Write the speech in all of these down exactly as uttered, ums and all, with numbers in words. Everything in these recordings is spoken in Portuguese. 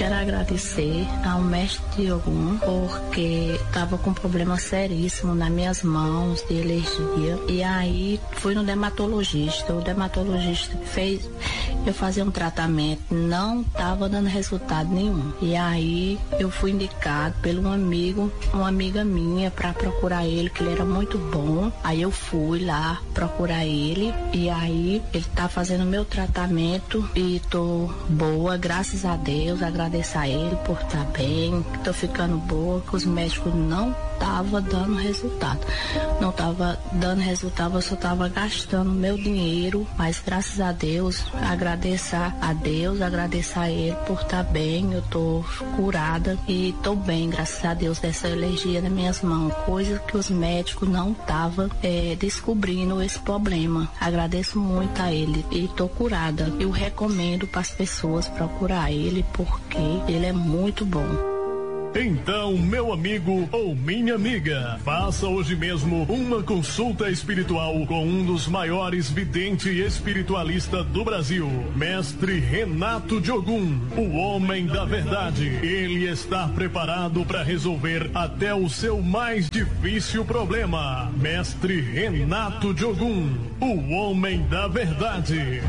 Quero agradecer ao mestre Ogum, porque estava com um problema seríssimo nas minhas mãos de alergia. E aí fui no dermatologista. O dermatologista fez eu fazer um tratamento, não estava dando resultado nenhum. E aí eu fui indicado pelo um amigo, uma amiga minha, para procurar ele, que ele era muito bom. Aí eu fui lá procurar ele e aí ele tá fazendo meu tratamento e tô boa, graças a Deus. Agradeço a ele por estar bem, tô ficando boa, que os médicos não tava dando resultado. Não tava dando resultado, eu só tava gastando meu dinheiro, mas graças a Deus, agradeço a Deus, agradeço a ele por estar bem. Eu tô curada e tô bem, graças a Deus, dessa alergia nas minhas mãos, coisa que os médicos não estavam é, descobrindo esse problema. Agradeço muito a ele e tô curada. Eu recomendo para as pessoas procurar ele, porque ele é muito bom. Então, meu amigo ou minha amiga, faça hoje mesmo uma consulta espiritual com um dos maiores videntes e espiritualistas do Brasil, Mestre Renato de Ogum, o homem da verdade. Ele está preparado para resolver até o seu mais difícil problema. Mestre Renato de Ogum, o homem da verdade.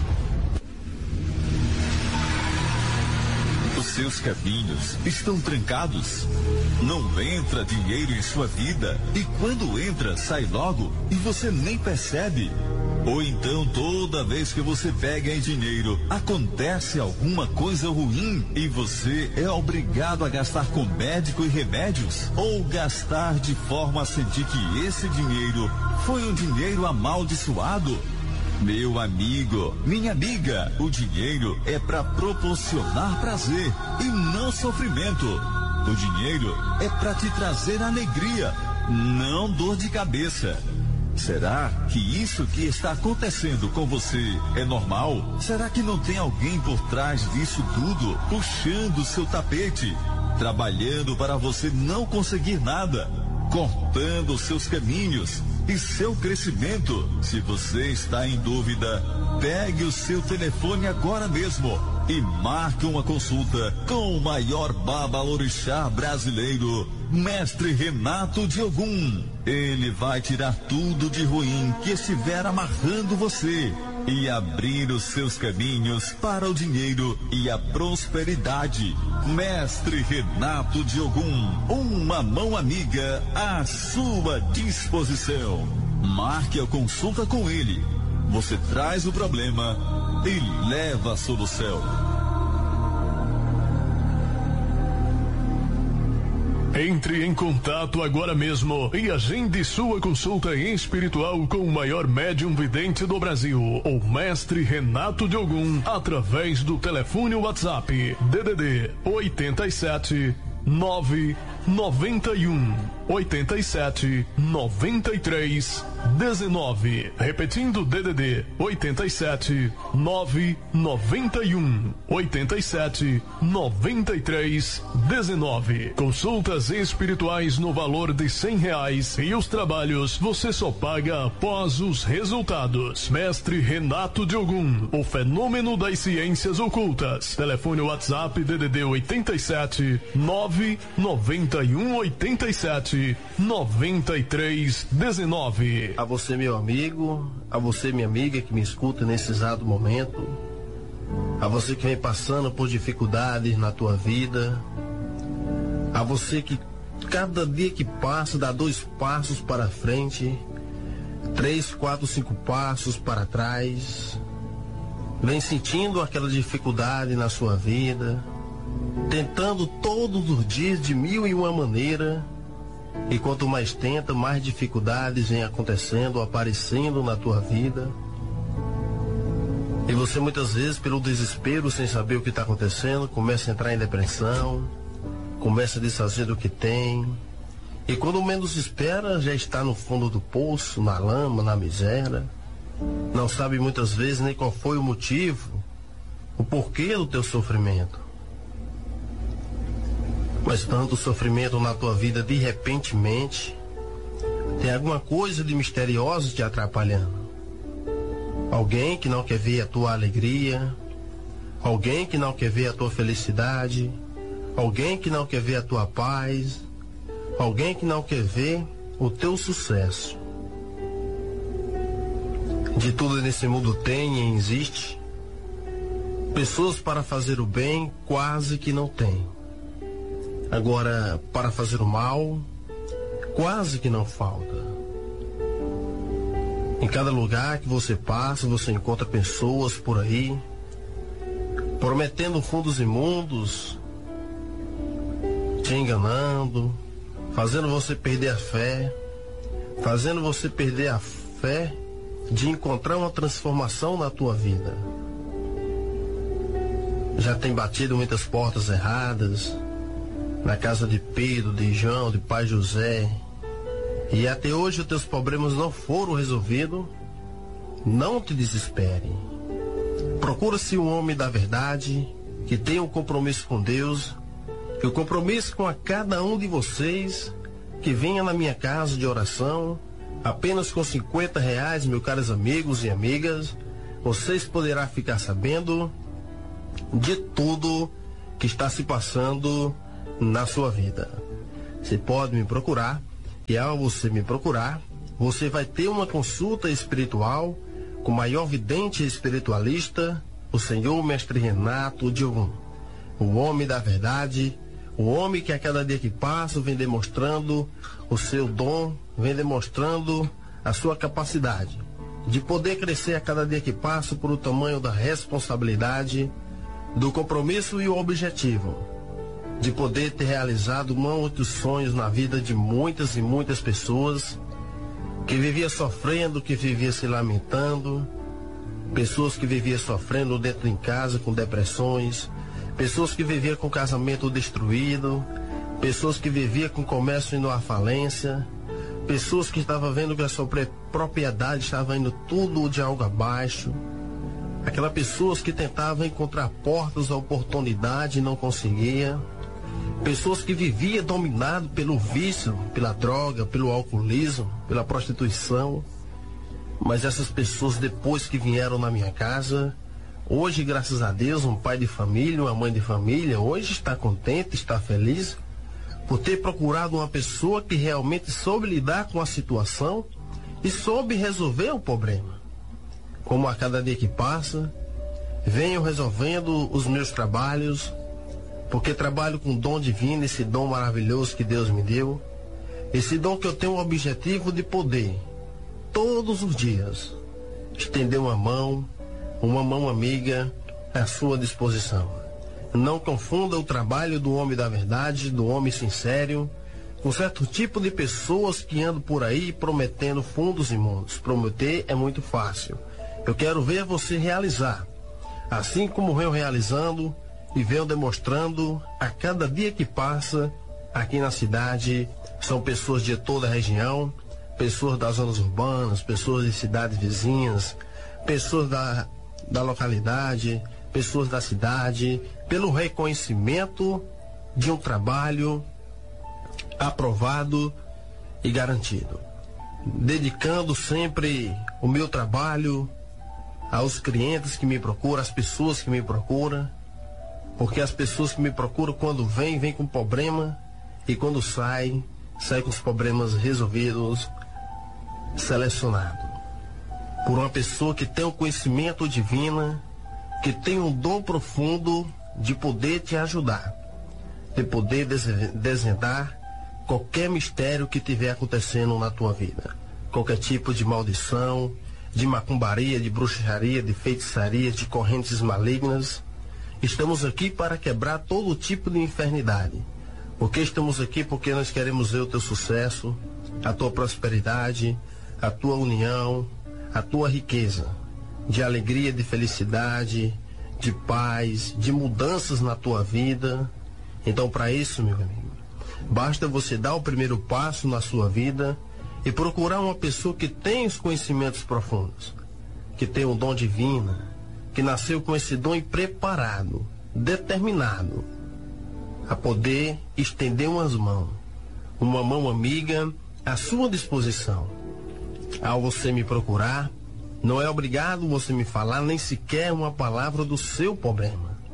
Seus caminhos estão trancados. Não entra dinheiro em sua vida e quando entra, sai logo e você nem percebe. Ou então toda vez que você pega em dinheiro, acontece alguma coisa ruim e você é obrigado a gastar com médico e remédios, ou gastar de forma a sentir que esse dinheiro foi um dinheiro amaldiçoado. Meu amigo, minha amiga, o dinheiro é para proporcionar prazer e não sofrimento. O dinheiro é para te trazer alegria, não dor de cabeça. Será que isso que está acontecendo com você é normal? Será que não tem alguém por trás disso tudo, puxando o seu tapete, trabalhando para você não conseguir nada, cortando os seus caminhos e seu crescimento? Se você está em dúvida, pegue o seu telefone agora mesmo e marque uma consulta com o maior babalorixá brasileiro, Mestre Renato de Ogum. Ele vai tirar tudo de ruim que estiver amarrando você e abrir os seus caminhos para o dinheiro e a prosperidade. Mestre Renato de Ogum, uma mão amiga à sua disposição. Marque a consulta com ele. Você traz o problema e leva a solução. Entre em contato agora mesmo e agende sua consulta espiritual com o maior médium vidente do Brasil, o Mestre Renato de Ogum, através do telefone WhatsApp D D D oitenta e sete nove noventa e um oitenta e sete noventa e três dezenove. Repetindo, D D D oitenta e sete nove noventa e um oitenta e sete noventa e três dezenove. Consultas espirituais no valor de cem reais e os trabalhos você só paga após os resultados. Mestre Renato de Ogum, o fenômeno das ciências ocultas. Telefone WhatsApp D D D oitenta e sete nove noventa e um oitenta e sete noventa e três dezenove. A você, meu amigo, a você, minha amiga, que me escuta nesse exato momento, a você que vem passando por dificuldades na tua vida, a você que cada dia que passa dá dois passos para frente, três, quatro, cinco passos para trás, vem sentindo aquela dificuldade na sua vida, tentando todos os dias de mil e uma maneira. E quanto mais tenta, mais dificuldades vêm acontecendo, aparecendo na tua vida. E você muitas vezes, pelo desespero, sem saber o que está acontecendo, começa a entrar em depressão, começa a desfazer do que tem. E quando menos espera, já está no fundo do poço, na lama, na miséria. Não sabe muitas vezes nem qual foi o motivo, o porquê do teu sofrimento. Mas tanto sofrimento na tua vida de repentemente, tem alguma coisa de misteriosa te atrapalhando. Alguém que não quer ver a tua alegria, alguém que não quer ver a tua felicidade, alguém que não quer ver a tua paz, alguém que não quer ver o teu sucesso. De tudo nesse mundo tem e existe. Pessoas para fazer o bem quase que não tem. Agora, para fazer o mal, quase que não falta. Em cada lugar que você passa, você encontra pessoas por aí, prometendo fundos imundos, te enganando, fazendo você perder a fé, fazendo você perder a fé de encontrar uma transformação na tua vida. Já tem batido muitas portas erradas, na casa de Pedro, de João, de Pai José, e até hoje os teus problemas não foram resolvidos. Não te desespere. Procura-se um homem da verdade, que tenha um compromisso com Deus, que o compromisso com a cada um de vocês, que venha na minha casa de oração, apenas com cinquenta reais, meus caros amigos e amigas, vocês poderão ficar sabendo de tudo que está se passando na sua vida. Você pode me procurar, e ao você me procurar, você vai ter uma consulta espiritual com o maior vidente espiritualista, o senhor Mestre Renato Diogun, o homem da verdade, o homem que a cada dia que passa vem demonstrando o seu dom, vem demonstrando a sua capacidade de poder crescer a cada dia que passa por o tamanho da responsabilidade, do compromisso e o objetivo de poder ter realizado muitos sonhos na vida de muitas e muitas pessoas que vivia sofrendo, que vivia se lamentando, pessoas que viviam sofrendo dentro de casa com depressões, pessoas que viviam com casamento destruído, pessoas que viviam com comércio indo à falência, pessoas que estavam vendo que a sua propriedade estava indo tudo de algo abaixo, aquelas pessoas que tentavam encontrar portas à oportunidade e não conseguia, pessoas que viviam dominado pelo vício, pela droga, pelo alcoolismo, pela prostituição. Mas essas pessoas, depois que vieram na minha casa, hoje, graças a Deus, um pai de família, uma mãe de família, hoje está contente, está feliz por ter procurado uma pessoa que realmente soube lidar com a situação e soube resolver o problema. Como a cada dia que passa, venho resolvendo os meus trabalhos, porque trabalho com dom divino, esse dom maravilhoso que Deus me deu, esse dom que eu tenho o objetivo de poder, todos os dias, estender uma mão, uma mão amiga à sua disposição. Não confunda o trabalho do homem da verdade, do homem sincero, com certo tipo de pessoas que andam por aí prometendo fundos imundos. Prometer é muito fácil. Eu quero ver você realizar, assim como venho realizando e venho demonstrando a cada dia que passa aqui na cidade. São pessoas de toda a região, pessoas das zonas urbanas, pessoas de cidades vizinhas, pessoas da, da localidade, pessoas da cidade, pelo reconhecimento de um trabalho aprovado e garantido. Dedicando sempre o meu trabalho aos clientes que me procuram, às pessoas que me procuram, porque as pessoas que me procuram, quando vêm, vêm com problema, e quando saem, saem com os problemas resolvidos, selecionado por uma pessoa que tem um conhecimento divino, que tem um dom profundo de poder te ajudar, de poder desvendar qualquer mistério que estiver acontecendo na tua vida, qualquer tipo de maldição, de macumbaria, de bruxaria, de feitiçaria, de correntes malignas. Estamos aqui para quebrar todo tipo de enfermidade. Porque estamos aqui porque nós queremos ver o teu sucesso, a tua prosperidade, a tua união, a tua riqueza, de alegria, de felicidade, de paz, de mudanças na tua vida. Então, para isso, meu amigo, basta você dar o primeiro passo na sua vida e procurar uma pessoa que tem os conhecimentos profundos, que tem um dom divino, que nasceu com esse dom e preparado, determinado a poder estender umas mãos, uma mão amiga à sua disposição. Ao você me procurar, não é obrigado você me falar nem sequer uma palavra do seu problema.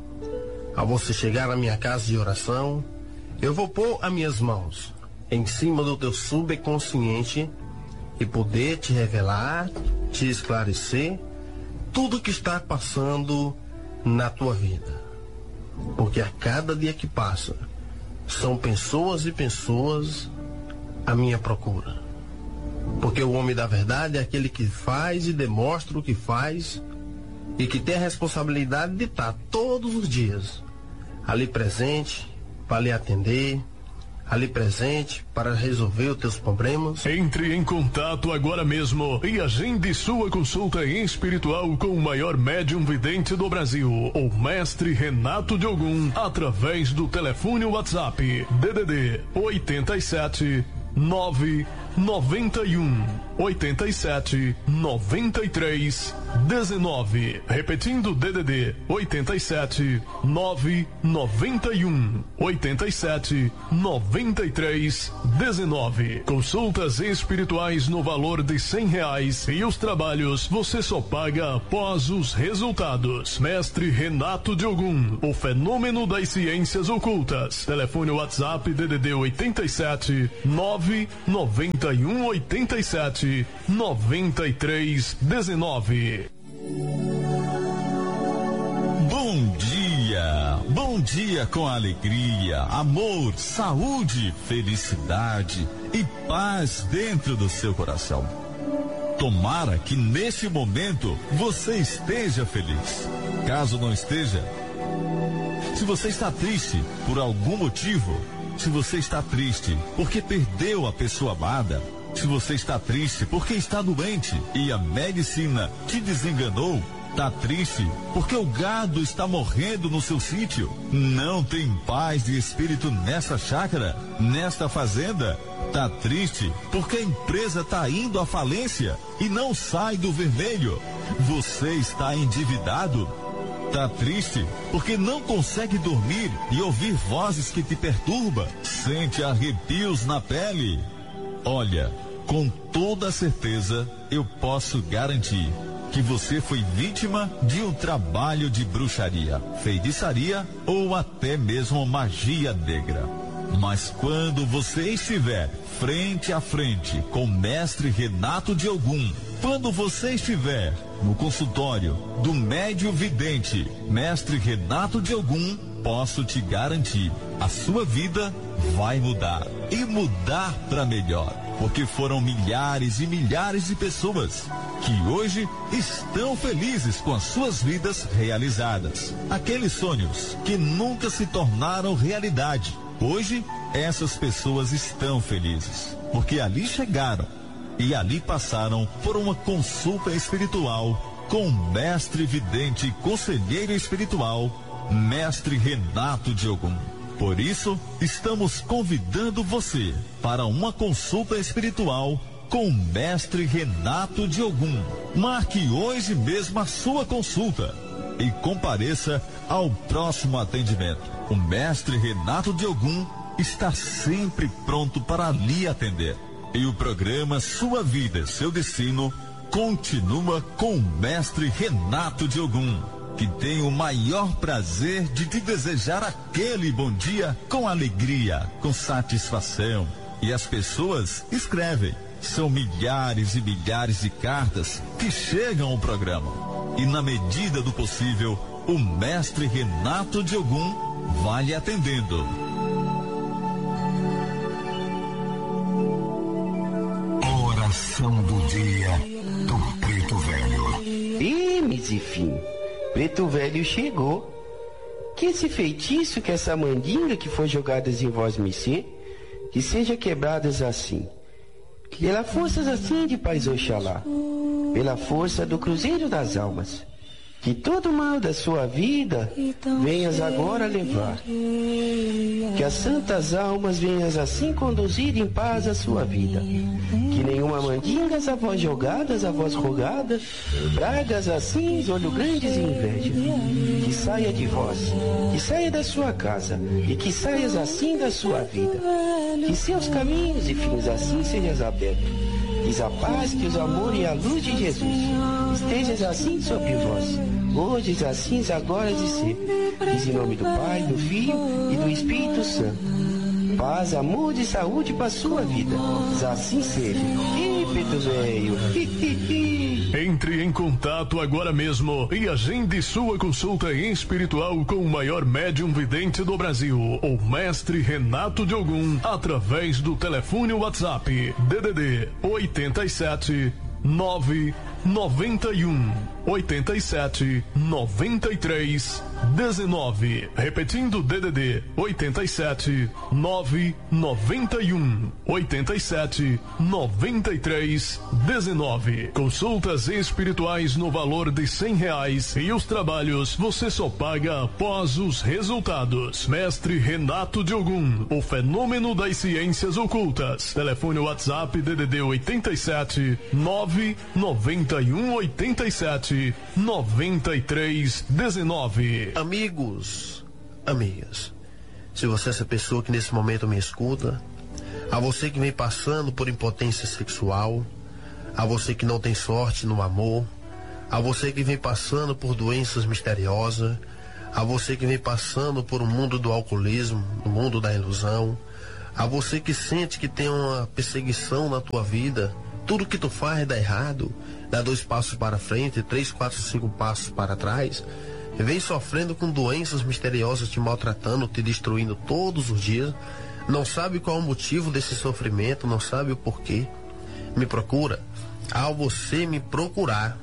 Ao você chegar na minha casa de oração, eu vou pôr as minhas mãos em cima do teu subconsciente e poder te revelar, te esclarecer tudo que está passando na tua vida. Porque a cada dia que passa, são pessoas e pessoas à minha procura. Porque o homem da verdade é aquele que faz e demonstra o que faz e que tem a responsabilidade de estar todos os dias ali presente para lhe atender, ali presente para resolver os teus problemas. Entre em contato agora mesmo e agende sua consulta espiritual com o maior médium vidente do Brasil, o mestre Renato de Ogum, através do telefone WhatsApp D D D oitenta e sete nove noventa e um oitenta e sete noventa e três dezenove. Repetindo, D D D oitenta e sete nove noventa e um oitenta e sete noventa e três dezenove. Consultas espirituais no valor de cem reais e os trabalhos você só paga após os resultados. Mestre Renato de Ogum, o fenômeno das ciências ocultas. Telefone WhatsApp D D D oitenta e sete nove noventa e um oitenta e sete noventa e três dezenove. Bom dia, bom dia com alegria, amor, saúde, felicidade e paz dentro do seu coração. Tomara que neste momento você esteja feliz. Caso não esteja, se você está triste por algum motivo, se você está triste porque perdeu a pessoa amada, se você está triste porque está doente e a medicina te desenganou, tá triste porque o gado está morrendo no seu sítio, não tem paz de espírito nessa chácara, nesta fazenda, tá triste porque a empresa tá indo à falência e não sai do vermelho, você está endividado, tá triste porque não consegue dormir e ouvir vozes que te perturbam, sente arrepios na pele. Olha, com toda certeza eu posso garantir que você foi vítima de um trabalho de bruxaria, feitiçaria ou até mesmo magia negra. Mas quando você estiver frente a frente com o mestre Renato de Ogum, quando você estiver no consultório do médium vidente mestre Renato de Ogum, posso te garantir, a sua vida vai mudar e mudar para melhor, porque foram milhares e milhares de pessoas que hoje estão felizes com as suas vidas realizadas. Aqueles sonhos que nunca se tornaram realidade, hoje essas pessoas estão felizes, porque ali chegaram e ali passaram por uma consulta espiritual com o mestre vidente e conselheiro espiritual mestre Renato de Ogum. Por isso, estamos convidando você para uma consulta espiritual com o mestre Renato de Ogum. Marque hoje mesmo a sua consulta e compareça ao próximo atendimento. O mestre Renato de Ogum está sempre pronto para lhe atender. E o programa Sua Vida, Seu Destino continua com o mestre Renato de Ogum, que tem o maior prazer de te desejar aquele bom dia com alegria, com satisfação. E as pessoas escrevem. São milhares e milhares de cartas que chegam ao programa. E na medida do possível, o mestre Renato de Ogum vai lhe atendendo. Oração do dia do Preto Velho. Ih, Mizifim, Preto Velho chegou. Que esse feitiço, que essa mandinga que foi jogadas em vós missê, que seja quebradas assim, pela força assim de Pais Oxalá, pela força do Cruzeiro das Almas, que todo mal da sua vida venhas agora levar, que as santas almas venhas assim conduzir em paz a sua vida, que nenhuma mandingas a vós jogadas, a vós rogadas, pragas assim, olho grandes e inveja, que saia de vós, que saia da sua casa, e que saias assim da sua vida, que seus caminhos e fins assim sejas abertos, que a paz, que o amor e a luz de Jesus estejas assim sobre vós, hoje, assim, agora e sempre. Diz em nome do Pai, do Filho e do Espírito Santo. Paz, amor e saúde para sua vida. Diz assim seja. Ih, preto velho. Entre em contato agora mesmo e agende sua consulta espiritual com o maior médium vidente do Brasil, o mestre Renato de Ogum, através do telefone WhatsApp D D D oitenta e sete nove noventa e um oitenta e sete noventa e três dezenove. Repetindo, D D D oitenta e sete nove noventa e um oitenta e sete noventa e três dezenove. Consultas espirituais no valor de cem reais e os trabalhos você só paga após os resultados. Mestre Renato de Ogum, o fenômeno das ciências ocultas. Telefone WhatsApp D D D oitenta e sete nove noventa e um oitenta e sete noventa e três dezenove. Amigos, amigas, se você é essa pessoa que nesse momento me escuta, a você que vem passando por impotência sexual, a você que não tem sorte no amor, a você que vem passando por doenças misteriosas, a você que vem passando por um mundo do alcoolismo, no mundo da ilusão, a você que sente que tem uma perseguição na tua vida, tudo que tu faz dá errado, dá dois passos para frente, três, quatro, cinco passos para trás, vem sofrendo com doenças misteriosas te maltratando, te destruindo todos os dias, não sabe qual é o motivo desse sofrimento, não sabe o porquê, me procura. Ao você me procurar,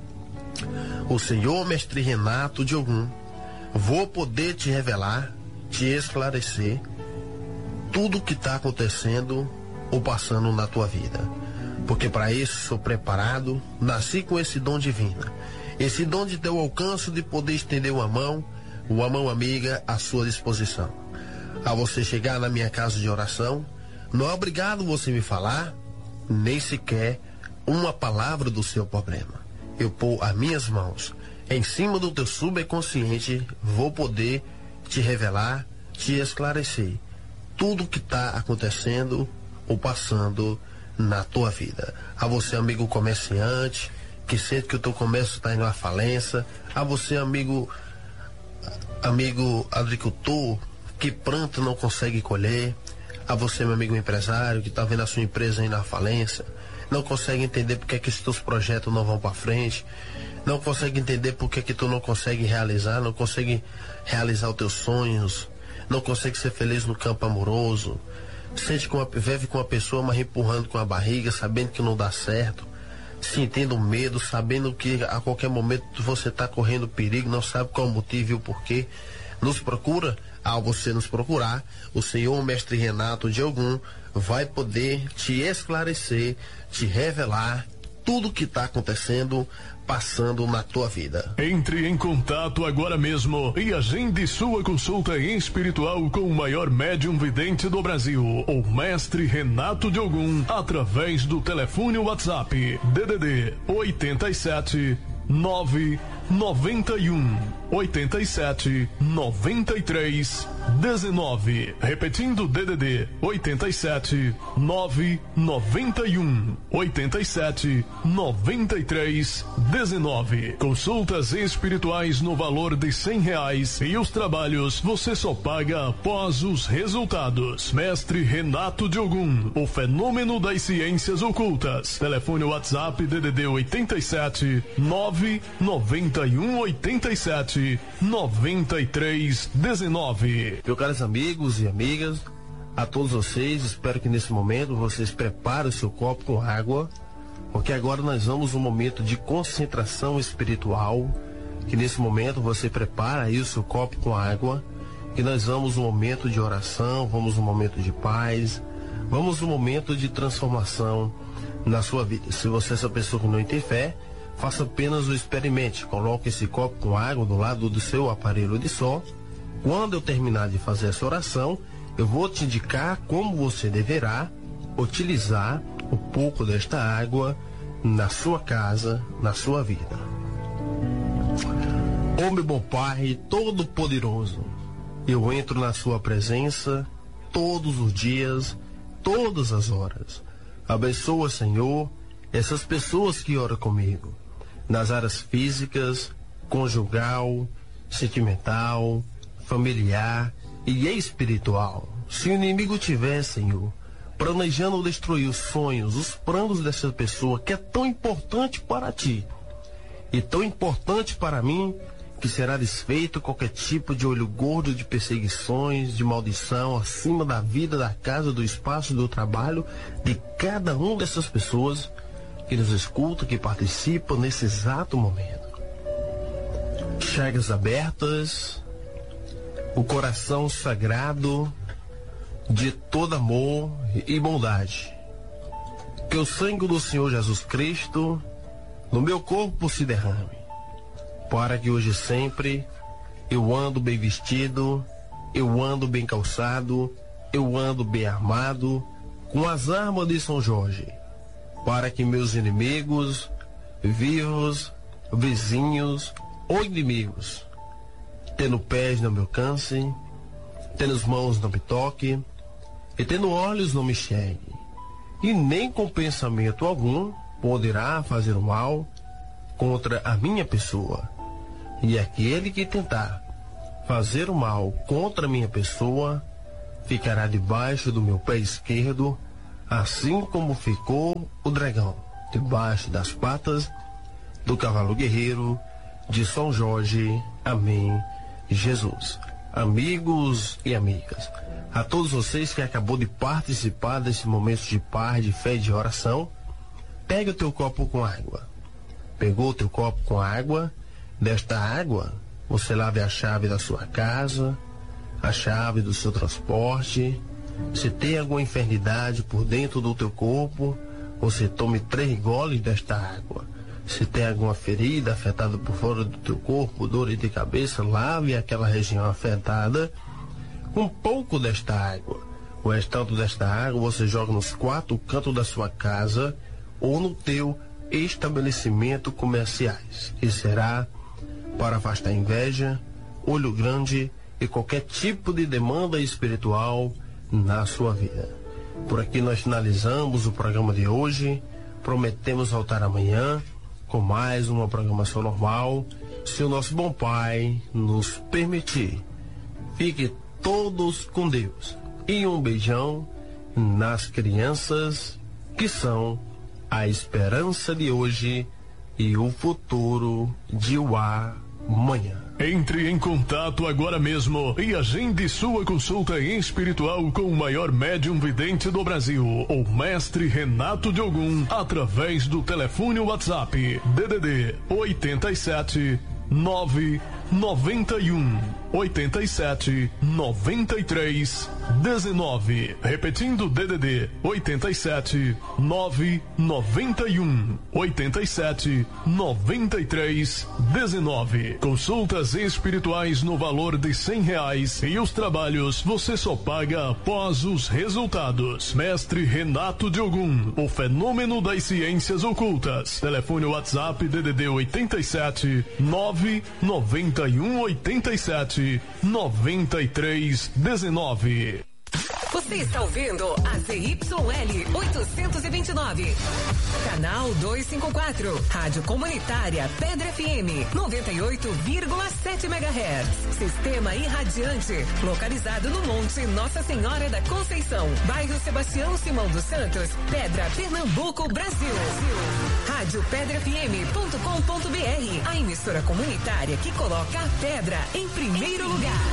o Senhor Mestre Renato de Ogum, vou poder te revelar, te esclarecer tudo o que está acontecendo ou passando na tua vida. Porque para isso sou preparado, nasci com esse dom divino. Esse dom de ter o alcance de poder estender uma mão, uma mão amiga à sua disposição. A você chegar na minha casa de oração, não é obrigado você me falar, nem sequer uma palavra do seu problema. Eu pôr as minhas mãos em cima do teu subconsciente, vou poder te revelar, te esclarecer tudo o que está acontecendo ou passando na tua vida. A você, amigo comerciante, que sente que o teu comércio está indo à falência, a você, amigo amigo agricultor, que planta não consegue colher, a você, meu amigo empresário, que está vendo a sua empresa indo à falência, não consegue entender porque é que esses teus projetos não vão para frente, não consegue entender porque é que tu não consegue realizar, não consegue realizar os teus sonhos, não consegue ser feliz no campo amoroso, sente que uma, vive com uma pessoa, mas empurrando com a barriga, sabendo que não dá certo, sentindo medo, sabendo que a qualquer momento você está correndo perigo, não sabe qual o motivo e o porquê. Nos procura. Ao você nos procurar, o Senhor Mestre Renato de Ogum vai poder te esclarecer, te revelar tudo o que está acontecendo, passando na tua vida. Entre em contato agora mesmo e agende sua consulta espiritual com o maior médium vidente do Brasil, o mestre Renato de Ogum, através do telefone WhatsApp D D D oitenta e sete nove noventa e um oitenta e sete noventa e três dezenove. Repetindo, D D D oitenta e sete nove noventa e um oitenta e sete noventa e três dezenove. Consultas espirituais no valor de cem reais e os trabalhos você só paga após os resultados. Mestre Renato de Ogum, o fenômeno das ciências ocultas. Telefone WhatsApp D D D oitenta e sete nove noventa e um oitenta e sete noventa e três dezenove. Meus caros amigos e amigas, a todos vocês, espero que nesse momento vocês preparem o seu copo com água, porque agora nós vamos um momento de concentração espiritual, que nesse momento você prepara aí o seu copo com água, que nós vamos um momento de oração, vamos um momento de paz, vamos um momento de transformação na sua vida. Se você é essa pessoa que não tem fé, faça apenas o experimente, coloque esse copo com água do lado do seu aparelho de som. Quando eu terminar de fazer essa oração, eu vou te indicar como você deverá utilizar um pouco desta água na sua casa, na sua vida. Ó meu bom Pai Todo-Poderoso, eu entro na sua presença todos os dias, todas as horas. Abençoa, Senhor, essas pessoas que oram comigo, nas áreas físicas, conjugal, sentimental, familiar e espiritual. Se o inimigo tiver, Senhor, planejando destruir os sonhos, os planos dessa pessoa que é tão importante para ti e tão importante para mim, que será desfeito qualquer tipo de olho gordo de perseguições, de maldição acima da vida, da casa, do espaço, do trabalho de cada uma dessas pessoas que nos escutam, que participam nesse exato momento. Chagas abertas, o coração sagrado de todo amor e bondade. Que o sangue do Senhor Jesus Cristo no meu corpo se derrame, para que hoje sempre eu ando bem vestido, eu ando bem calçado, eu ando bem armado, com as armas de São Jorge, para que meus inimigos, vivos, vizinhos ou inimigos, tendo pés não me alcance, tendo mãos não me toque, e tendo olhos não me enxergue, e nem com pensamento algum poderá fazer o mal contra a minha pessoa. E aquele que tentar fazer o mal contra a minha pessoa ficará debaixo do meu pé esquerdo, assim como ficou o dragão debaixo das patas do cavalo guerreiro de São Jorge. Amém, Jesus. Amigos e amigas, a todos vocês que acabou de participar desse momento de paz, de fé e de oração, pegue o teu copo com água. Pegou o teu copo com água? Desta água, você lave a chave da sua casa, a chave do seu transporte. Se tem alguma enfermidade por dentro do teu corpo, você tome três goles desta água. Se tem alguma ferida afetada por fora do teu corpo, dor de cabeça, lave aquela região afetada um pouco desta água. O restante desta água você joga nos quatro cantos da sua casa ou no teu estabelecimento comerciais, que será para afastar inveja, olho grande e qualquer tipo de demanda espiritual na sua vida. Por aqui nós finalizamos o programa de hoje. Prometemos voltar amanhã com mais uma programação normal, se o nosso bom Pai nos permitir. Fiquem todos com Deus e um beijão nas crianças que são a esperança de hoje e o futuro de o amanhã. Entre em contato agora mesmo e agende sua consulta espiritual com o maior médium vidente do Brasil, o mestre Renato de Ogum, através do telefone WhatsApp D D D oitenta e sete nove noventa e um oitenta e sete noventa e três dezenove. Repetindo, D D D oitenta e sete nove noventa e um oitenta e sete noventa e três dezenove. Consultas espirituais no valor de cem reais e os trabalhos você só paga após os resultados. Mestre Renato de Ogum, o fenômeno das ciências ocultas. Telefone WhatsApp D D D oitenta e sete nove noventa e um oitenta e sete noventa e três dezenove. Você está ouvindo a Z Y L oitocentos e vinte e nove, canal duzentos e cinquenta e quatro, Rádio Comunitária Pedra F M noventa e oito vírgula sete megahertz. Sistema irradiante, localizado no Monte Nossa Senhora da Conceição, bairro Sebastião Simão dos Santos, Pedra, Pernambuco, Brasil. Rádio Pedra F M ponto com ponto B R, a emissora comunitária que coloca a pedra em primeiro lugar.